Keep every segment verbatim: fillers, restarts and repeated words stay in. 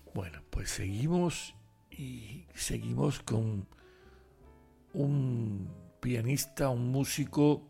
Bueno, pues seguimos y seguimos con un pianista, un músico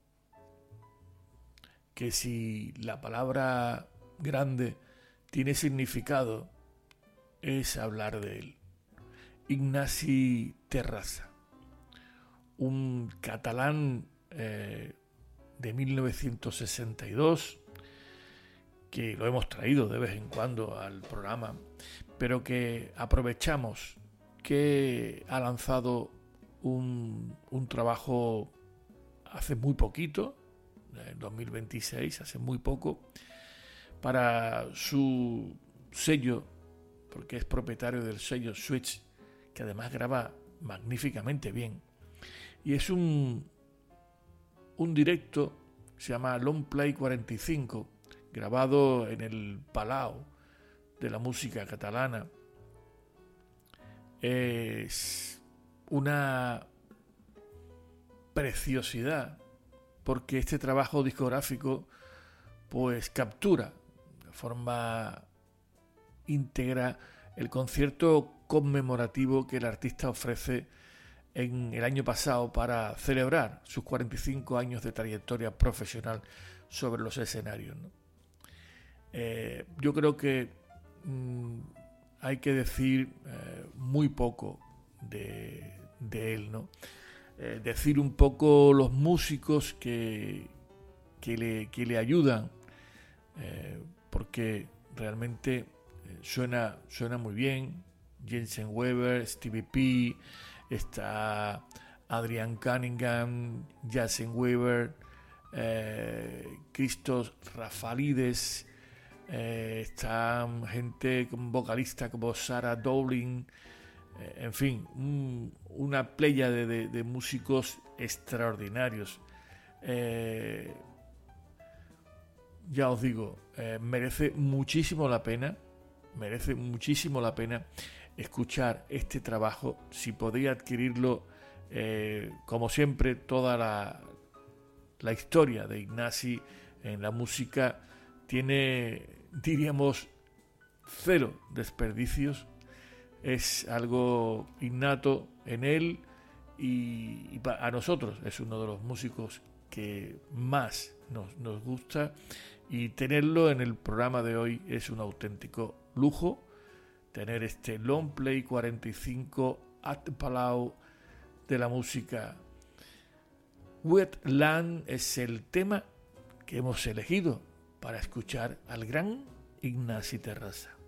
que si la palabra grande tiene significado es hablar de él. Ignasi Terrassa, un catalán eh, de mil novecientos sesenta y dos, que lo hemos traído de vez en cuando al programa, pero que aprovechamos que ha lanzado un, un trabajo hace muy poquito, en dos mil veintiséis, hace muy poco, para su sello, porque es propietario del sello Switch, que además graba magníficamente bien. Y es un, un directo, se llama Long Play cuarenta y cinco, grabado en el Palau de la música catalana. Es una preciosidad, porque este trabajo discográfico pues captura de forma íntegra el concierto conmemorativo que el artista ofrece en el año pasado para celebrar sus cuarenta y cinco años de trayectoria profesional sobre los escenarios, ¿no? Eh, yo creo que mmm, hay que decir eh, muy poco de, de él, ¿no? Eh, decir un poco los músicos que, que, le, que le ayudan, eh, porque realmente eh, suena, suena muy bien. Jensen Weber, Stevie P, está Adrian Cunningham, Jensen Weber, eh, Christos Rafalides, eh, está gente con vocalista como Sarah Dowling, eh, en fin, un, una playa de, de, de músicos extraordinarios. Eh, ya os digo, eh, merece muchísimo la pena, merece muchísimo la pena escuchar este trabajo. Si podéis adquirirlo, eh, como siempre, toda la, la historia de Ignasi en la música tiene, diríamos, cero desperdicios. Es algo innato en él y, y a nosotros es uno de los músicos que más nos, nos gusta, y tenerlo en el programa de hoy es un auténtico lujo. Tener este Long Play cuarenta y cinco at Palau de la música. Wetland es el tema que hemos elegido para escuchar al gran Ignasi Terrassa.